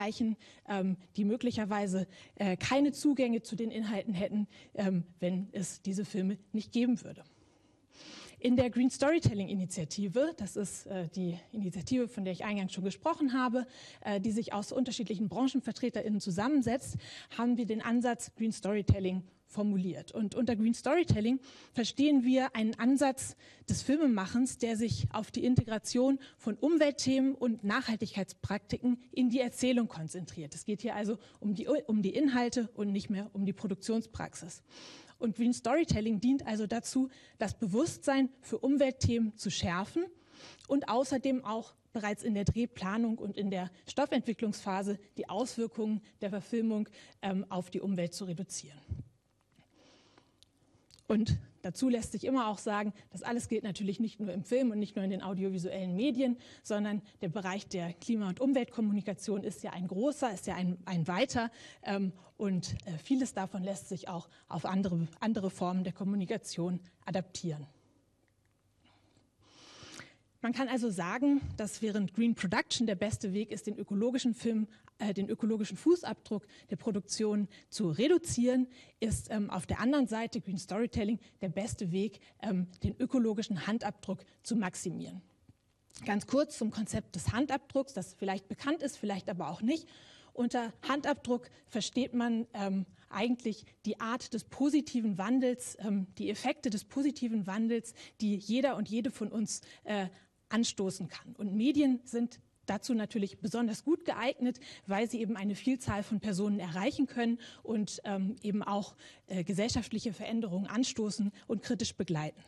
die möglicherweise keine Zugänge zu den Inhalten hätten, wenn es diese Filme nicht geben würde. In der Green Storytelling Initiative, das ist die Initiative, von der ich eingangs schon gesprochen habe, die sich aus unterschiedlichen BranchenvertreterInnen zusammensetzt, haben wir den Ansatz Green Storytelling formuliert. Und unter Green Storytelling verstehen wir einen Ansatz des Filmemachens, der sich auf die Integration von Umweltthemen und Nachhaltigkeitspraktiken in die Erzählung konzentriert. Es geht hier also um die Inhalte und nicht mehr um die Produktionspraxis. Und Green Storytelling dient also dazu, das Bewusstsein für Umweltthemen zu schärfen und außerdem auch bereits in der Drehplanung und in der Stoffentwicklungsphase die Auswirkungen der Verfilmung auf die Umwelt zu reduzieren. Und dazu lässt sich immer auch sagen, das alles gilt natürlich nicht nur im Film und nicht nur in den audiovisuellen Medien, sondern der Bereich der Klima- und Umweltkommunikation ist ja ein großer, ist ja ein weiter und vieles davon lässt sich auch auf andere Formen der Kommunikation adaptieren. Man kann also sagen, dass während Green Production der beste Weg ist, den ökologischen Fußabdruck der Produktion zu reduzieren, ist auf der anderen Seite Green Storytelling der beste Weg, den ökologischen Handabdruck zu maximieren. Ganz kurz zum Konzept des Handabdrucks, das vielleicht bekannt ist, vielleicht aber auch nicht. Unter Handabdruck versteht man eigentlich die Art des positiven Wandels, die Effekte des positiven Wandels, die jeder und jede von uns anstoßen kann. Und Medien sind dazu natürlich besonders gut geeignet, weil sie eben eine Vielzahl von Personen erreichen können und eben auch gesellschaftliche Veränderungen anstoßen und kritisch begleiten.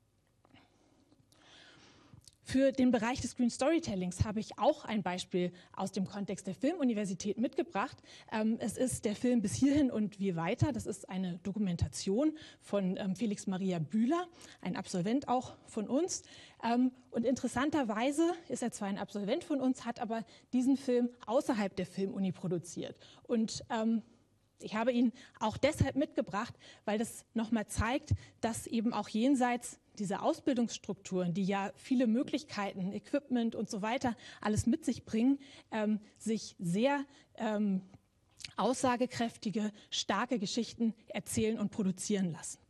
Für den Bereich des Green Storytellings habe ich auch ein Beispiel aus dem Kontext der Filmuniversität mitgebracht. Es ist der Film Bis hierhin und wie weiter. Das ist eine Dokumentation von Felix Maria Bühler, ein Absolvent auch von uns. Und interessanterweise ist er zwar ein Absolvent von uns, hat aber diesen Film außerhalb der Filmuni produziert. Und ich habe ihn auch deshalb mitgebracht, weil das nochmal zeigt, dass eben auch jenseits dieser Ausbildungsstrukturen, die ja viele Möglichkeiten, Equipment und so weiter alles mit sich bringen, sich sehr aussagekräftige, starke Geschichten erzählen und produzieren lassen.